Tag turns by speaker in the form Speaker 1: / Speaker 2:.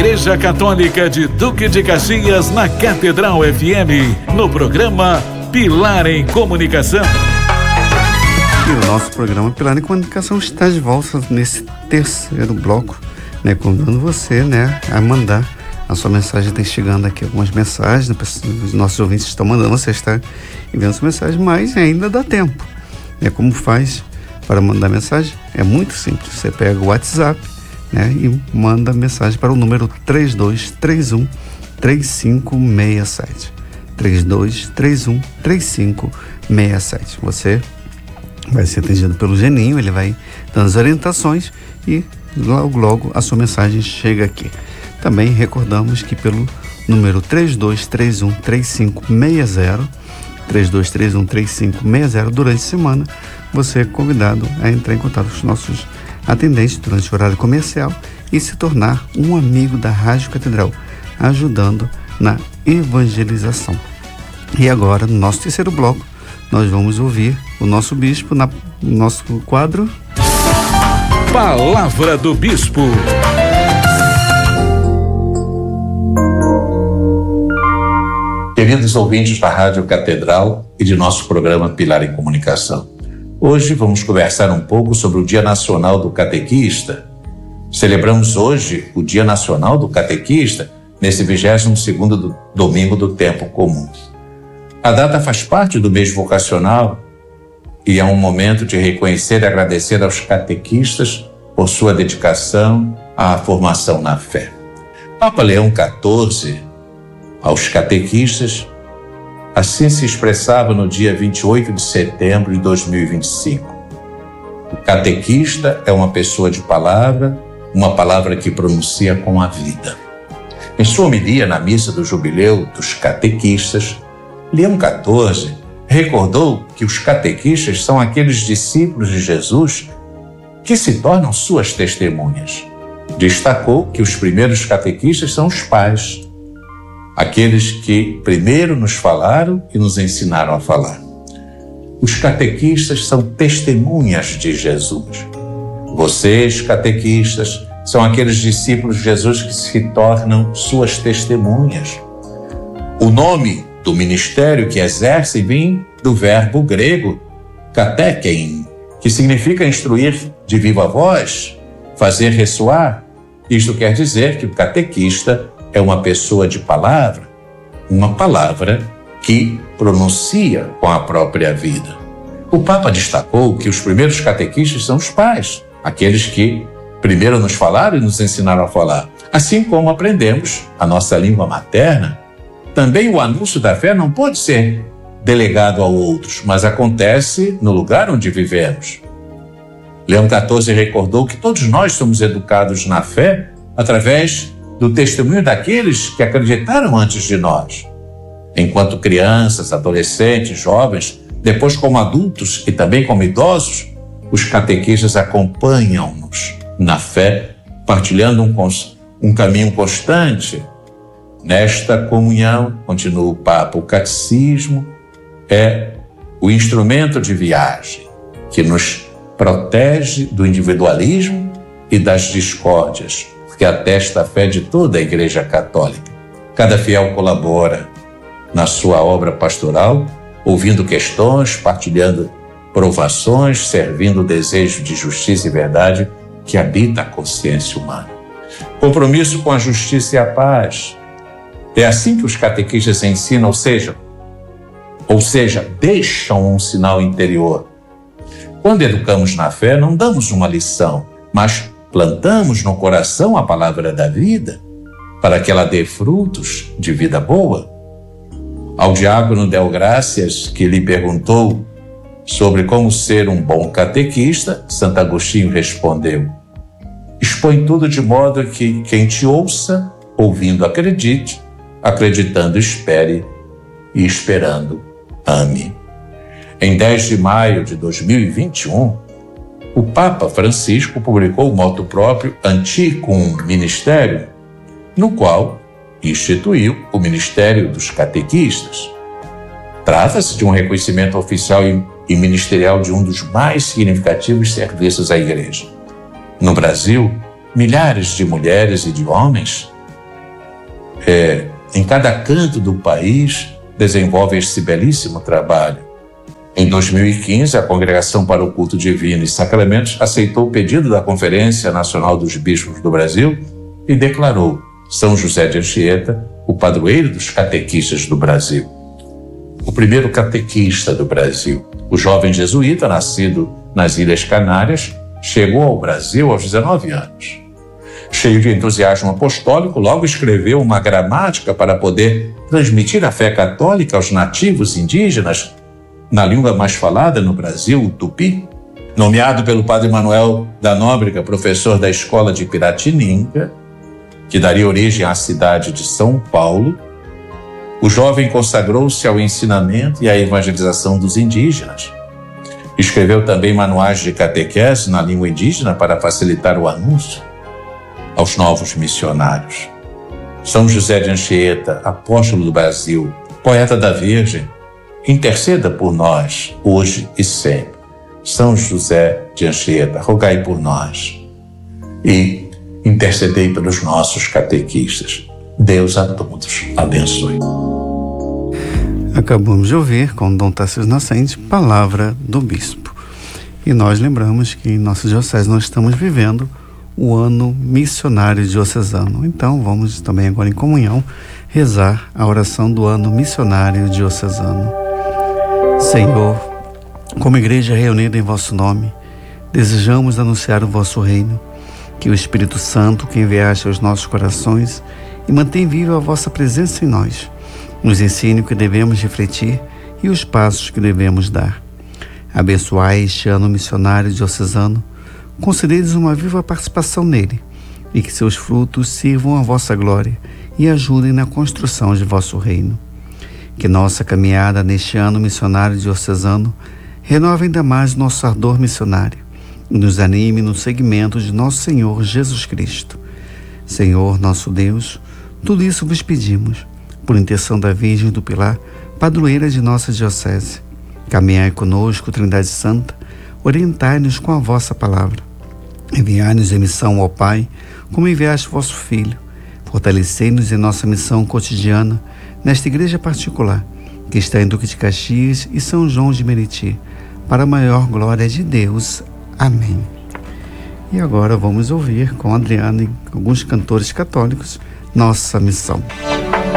Speaker 1: Igreja Católica de Duque de Caxias, na Catedral FM, no programa Pilar em Comunicação.
Speaker 2: E o nosso programa Pilar em Comunicação está de volta nesse terceiro bloco, né, convidando você, né, a mandar a sua mensagem. Tem chegando aqui algumas mensagens, né, os nossos ouvintes estão mandando, você está enviando sua mensagem, mas ainda dá tempo. Como faz para mandar mensagem? É muito simples, você pega o WhatsApp, né, e manda mensagem para o número 3231-3567. 3231-3567. Você vai ser atendido pelo Geninho, ele vai dando as orientações e logo a sua mensagem chega aqui. Também recordamos que pelo número 3231-3560, 3231-3560, durante a semana, você é convidado a entrar em contato com os nossos atendentes durante o horário comercial e se tornar um amigo da Rádio Catedral, ajudando na evangelização. E agora, no nosso terceiro bloco, nós vamos ouvir o nosso bispo no nosso quadro
Speaker 1: Palavra do Bispo.
Speaker 3: Queridos ouvintes da Rádio Catedral e de nosso programa Pilar em Comunicação, hoje vamos conversar um pouco sobre o Dia Nacional do Catequista. Celebramos hoje o Dia Nacional do Catequista, nesse 22º domingo do tempo comum. A data faz parte do mês vocacional e é um momento de reconhecer e agradecer aos catequistas por sua dedicação à formação na fé. Papa Leão XIV, aos catequistas, assim se expressava no dia 28 de setembro de 2025. O catequista é uma pessoa de palavra, uma palavra que pronuncia com a vida. Em sua homilia na missa do Jubileu dos Catequistas, Leão XIV recordou que os catequistas são aqueles discípulos de Jesus que se tornam suas testemunhas. Destacou que os primeiros catequistas são os pais, aqueles que primeiro nos falaram e nos ensinaram a falar. Os catequistas são testemunhas de Jesus. Vocês, catequistas, são aqueles discípulos de Jesus que se tornam suas testemunhas. O nome do ministério que exercem vem do verbo grego katekein, que significa instruir de viva voz, fazer ressoar. Isto quer dizer que o catequista é uma pessoa de palavra, uma palavra que pronuncia com a própria vida. O Papa destacou que os primeiros catequistas são os pais, aqueles que primeiro nos falaram e nos ensinaram a falar. Assim como aprendemos a nossa língua materna, também o anúncio da fé não pode ser delegado a outros, mas acontece no lugar onde vivemos. Leão XIV recordou que todos nós somos educados na fé através do testemunho daqueles que acreditaram antes de nós. Enquanto crianças, adolescentes, jovens, depois como adultos e também como idosos, os catequistas acompanham-nos na fé, partilhando um caminho constante. Nesta comunhão, continua o Papa, o catecismo é o instrumento de viagem que nos protege do individualismo e das discórdias, que atesta a fé de toda a Igreja Católica. Cada fiel colabora na sua obra pastoral, ouvindo questões, partilhando provações, servindo o desejo de justiça e verdade que habita a consciência humana. Compromisso com a justiça e a paz. É assim que os catequistas ensinam, ou seja, deixam um sinal interior. Quando educamos na fé, não damos uma lição, mas plantamos no coração a palavra da vida, para que ela dê frutos de vida boa. Ao diácono Del Gracias, que lhe perguntou sobre como ser um bom catequista, Santo Agostinho respondeu: expõe tudo de modo que quem te ouça, ouvindo acredite, acreditando espere e esperando ame. Em 10 de maio de 2021, o Papa Francisco publicou o motu próprio Anticum Ministerium, no qual instituiu o Ministério dos Catequistas. Trata-se de um reconhecimento oficial e ministerial de um dos mais significativos serviços à Igreja. No Brasil, milhares de mulheres e de homens em cada canto do país, desenvolve esse belíssimo trabalho. Em 2015, a Congregação para o Culto Divino e Sacramentos aceitou o pedido da Conferência Nacional dos Bispos do Brasil e declarou São José de Anchieta o padroeiro dos catequistas do Brasil. O primeiro catequista do Brasil, o jovem jesuíta, nascido nas Ilhas Canárias, chegou ao Brasil aos 19 anos. Cheio de entusiasmo apostólico, logo escreveu uma gramática para poder transmitir a fé católica aos nativos indígenas na língua mais falada no Brasil, o tupi. Nomeado pelo padre Manuel da Nóbrega, professor da escola de Piratininga, que daria origem à cidade de São Paulo, o jovem consagrou-se ao ensinamento e à evangelização dos indígenas. Escreveu também manuais de catequese na língua indígena para facilitar o anúncio aos novos missionários. São José de Anchieta, apóstolo do Brasil, poeta da Virgem, interceda por nós, hoje e sempre. São José de Anchieta, rogai por nós e intercedei pelos nossos catequistas. Deus a todos abençoe.
Speaker 2: Acabamos de ouvir com Dom Tarcísio Nascente, Palavra do Bispo. E nós lembramos que em nossa diocese nós estamos vivendo o ano missionário diocesano. Então vamos também agora em comunhão rezar a oração do ano missionário diocesano. Senhor, como igreja reunida em vosso nome, desejamos anunciar o vosso reino, que o Espírito Santo, que enviaste aos nossos corações e mantém viva a vossa presença em nós, nos ensine o que devemos refletir e os passos que devemos dar. Abençoai este ano missionário diocesano, concedei-nos uma viva participação nele e que seus frutos sirvam à vossa glória e ajudem na construção de vosso reino. Que nossa caminhada neste ano missionário diocesano renove ainda mais nosso ardor missionário e nos anime no seguimento de nosso Senhor Jesus Cristo. Senhor, nosso Deus, tudo isso vos pedimos, por intenção da Virgem do Pilar, padroeira de nossa diocese. Caminhai conosco, Trindade Santa, orientai-nos com a vossa palavra. Enviai-nos em missão ao Pai, como enviaste vosso Filho. Fortalecei-nos em nossa missão cotidiana, nesta igreja particular, que está em Duque de Caxias e São João de Meriti, para a maior glória de Deus. Amém. E agora vamos ouvir com Adriana e alguns cantores católicos, Nossa Missão.